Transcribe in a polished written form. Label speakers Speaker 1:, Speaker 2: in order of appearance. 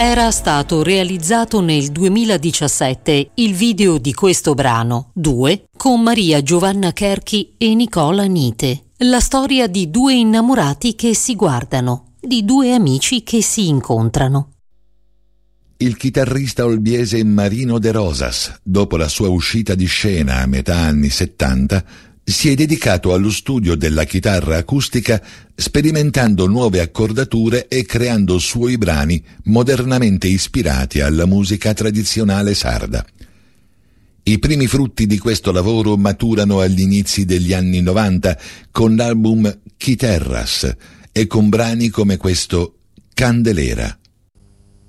Speaker 1: Era stato realizzato nel 2017 il video di questo brano, 2, con Maria Giovanna Cherchi e Nicola Nite. La storia di due innamorati che si guardano, di due amici che si incontrano.
Speaker 2: Il chitarrista olbiese Marino De Rosas, dopo la sua uscita di scena a metà anni 70, si è dedicato allo studio della chitarra acustica, sperimentando nuove accordature e creando suoi brani modernamente ispirati alla musica tradizionale sarda. I primi frutti di questo lavoro maturano agli inizi degli anni 90 con l'album Chitarras e con brani come questo Candelera.